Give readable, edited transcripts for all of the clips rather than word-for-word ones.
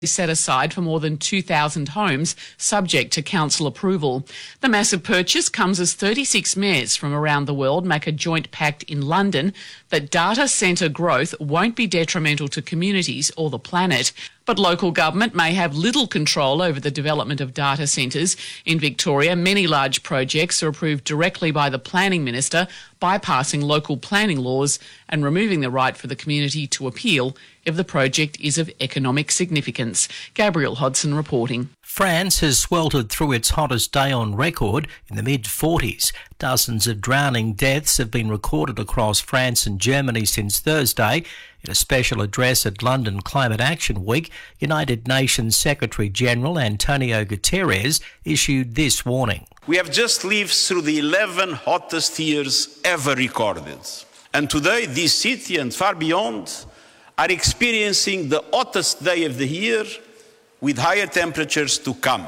is set aside for more than 2,000 homes, subject to council approval. The massive purchase comes as 36 mayors from around the world make a joint pact in London that data centre growth won't be detrimental to communities or the planet. But local government may have little control over the development of data centres. In Victoria, many large projects are approved directly by the Planning Minister, bypassing local planning laws and removing the right for the community to appeal if the project is of economic significance. Gabrielle Hodson reporting. France has sweltered through its hottest day on record in the mid-40s. Dozens of drowning deaths have been recorded across France and Germany since Thursday. In a special address at London Climate Action Week, United Nations Secretary-General Antonio Guterres issued this warning. We have just lived through the 11 hottest years ever recorded. And today, this city and far beyond are experiencing the hottest day of the year with higher temperatures to come.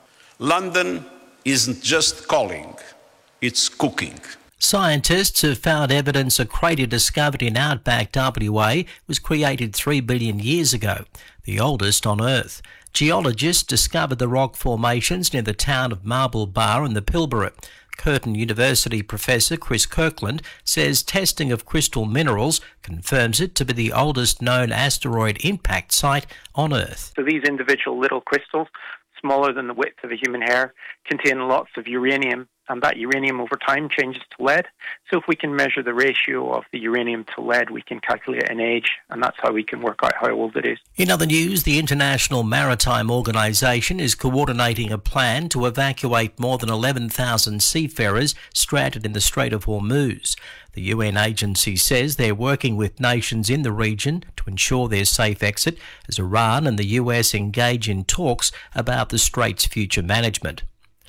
London isn't just calling, it's cooking. Scientists have found evidence a crater discovered in outback WA was created 3 billion years ago, the oldest on Earth. Geologists discovered the rock formations near the town of Marble Bar in the Pilbara. Curtin University Professor Chris Kirkland says testing of crystal minerals confirms it to be the oldest known asteroid impact site on Earth. So these individual little crystals, smaller than the width of a human hair, contain lots of uranium, and that uranium over time changes to lead. So if we can measure the ratio of the uranium to lead, we can calculate an age, and that's how we can work out how old it is. In other news, the International Maritime Organisation is coordinating a plan to evacuate more than 11,000 seafarers stranded in the Strait of Hormuz. The UN agency says they're working with nations in the region to ensure their safe exit as Iran and the US engage in talks about the strait's future management.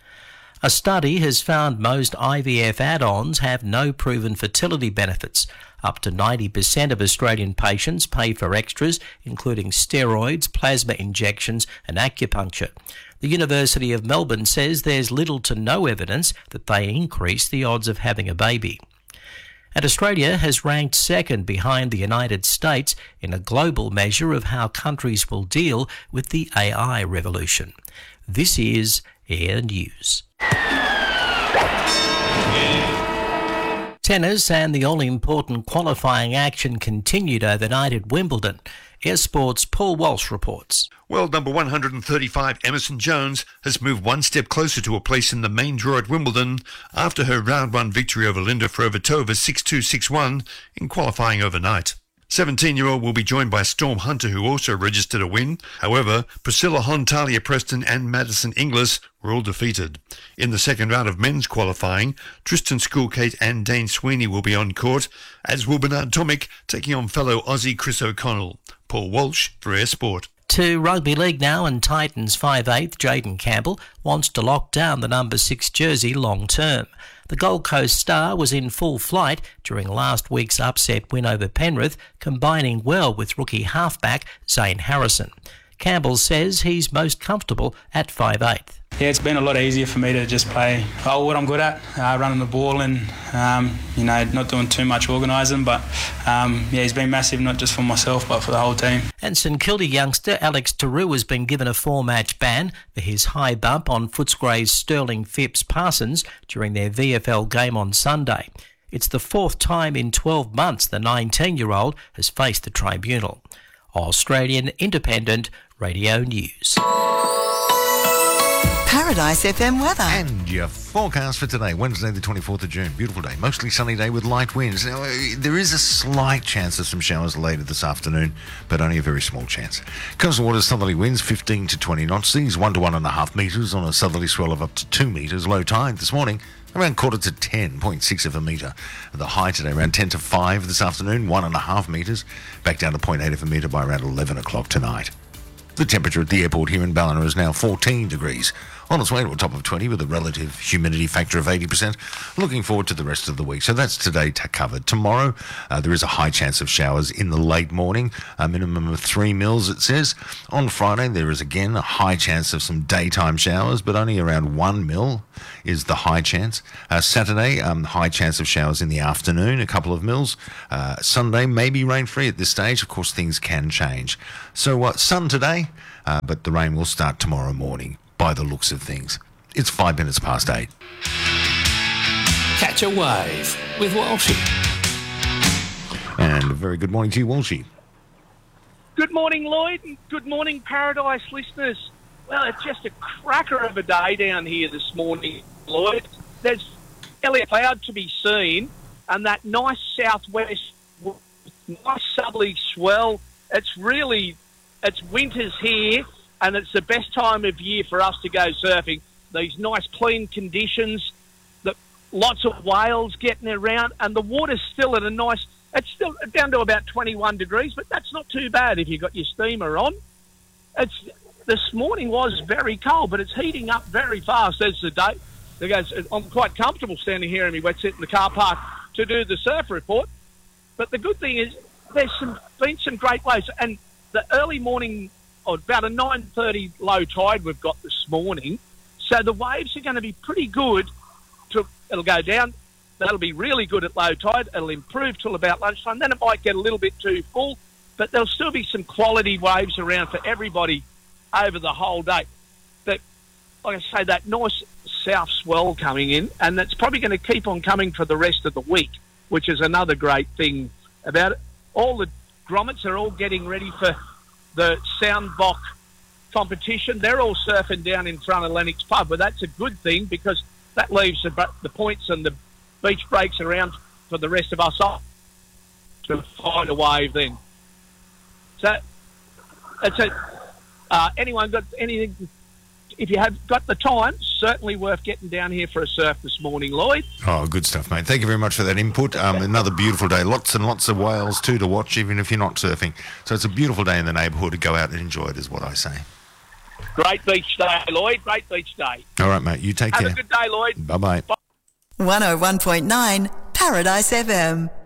A study has found most IVF add-ons have no proven fertility benefits. Up to 90% of Australian patients pay for extras, including steroids, plasma injections and acupuncture. The University of Melbourne says there's little to no evidence that they increase the odds of having a baby. And Australia has ranked second behind the United States in a global measure of how countries will deal with the AI revolution. This is Air News. Tennis and the all-important qualifying action continued overnight at Wimbledon. Air Sports' Paul Walsh reports. World number 135 Emerson Jones has moved one step closer to a place in the main draw at Wimbledon after her round one victory over Linda Fruhvirtova 6-2, 6-1 in qualifying overnight. 17-year-old will be joined by Storm Hunter, who also registered a win. However, Priscilla Hon, Talia Preston and Madison Inglis were all defeated. In the second round of men's qualifying, Tristan Schoolkate and Dane Sweeney will be on court, as will Bernard Tomic taking on fellow Aussie Chris O'Connell. Paul Walsh for Air Sport. To rugby league now, and Titans 5'8" Jaden Campbell wants to lock down the number 6 jersey long term. The Gold Coast star was in full flight during last week's upset win over Penrith, combining well with rookie halfback Zane Harrison. Campbell says he's most comfortable at 5'8". Yeah, it's been a lot easier for me to just play what I'm good at, running the ball and, not doing too much organising. But, he's been massive, not just for myself, but for the whole team. And St Kilda youngster Alex Tarou has been given a 4-match ban for his high bump on Footscray's Sterling Phipps Parsons during their VFL game on Sunday. It's the fourth time in 12 months the 19-year-old has faced the tribunal. Australian Independent Radio News. Paradise FM weather. And your forecast for today, Wednesday the 24th of June. Beautiful day, mostly sunny day with light winds. Now, there is a slight chance of some showers later this afternoon, but only a very small chance. Coastal waters, southerly winds 15 to 20 knots. Seas 1 to 1.5 metres on a southerly swell of up to 2 metres. Low tide this morning around quarter to 10.6 of a metre. The high today around 10 to 5 this afternoon, 1.5 metres. Back down to 0.8 of a metre by around 11 o'clock tonight. The temperature at the airport here in Ballina is now 14 degrees. On its way to a top of 20 with a relative humidity factor of 80%. Looking forward to the rest of the week. So that's today covered. Tomorrow, there is a high chance of showers in the late morning, a minimum of 3 mils, it says. On Friday, there is again a high chance of some daytime showers, but only around 1 mil is the high chance. Saturday, high chance of showers in the afternoon, a couple of mils. Sunday, maybe rain-free at this stage. Of course, things can change. So sun today, but the rain will start tomorrow morning by the looks of things. It's 5 minutes past 8. Catch a wave with Walshy. And a very good morning to you, Walshy. Good morning, Lloyd, and good morning, Paradise listeners. Well, it's just a cracker of a day down here this morning, Lloyd. There's barely a cloud to be seen, and that nice southwest, nice southerly swell. It's winter's here, and it's the best time of year for us to go surfing. These nice clean conditions, lots of whales getting around, and the water's still at it's still down to about 21 degrees, but that's not too bad if you've got your steamer on. This morning was very cold, but it's heating up very fast as the day. I'm quite comfortable standing here in my wetsuit in the car park to do the surf report. But the good thing is there's been some great waves, and the early morning, or about a 9:30 low tide we've got this morning. So the waves are going to be pretty good. It'll go down. That'll be really good at low tide. It'll improve till about lunchtime. Then it might get a little bit too full, but there'll still be some quality waves around for everybody over the whole day. But like I say, that nice south swell coming in, and that's probably going to keep on coming for the rest of the week, which is another great thing about it. All the grommets are all getting ready for the Soundbach competition. They're all surfing down in front of Lennox Pub, but that's a good thing because that leaves the points and the beach breaks around for the rest of us off to find a wave then. So that's it. Anyone got anything? If you have got the time, certainly worth getting down here for a surf this morning, Lloyd. Oh, good stuff, mate. Thank you very much for that input. Another beautiful day. Lots and lots of whales, too, to watch, even if you're not surfing. So it's a beautiful day in the neighbourhood to go out and enjoy it, is what I say. Great beach day, Lloyd. Great beach day. All right, mate. You take care. Have a good day, Lloyd. Bye-bye. 101.9 Paradise FM.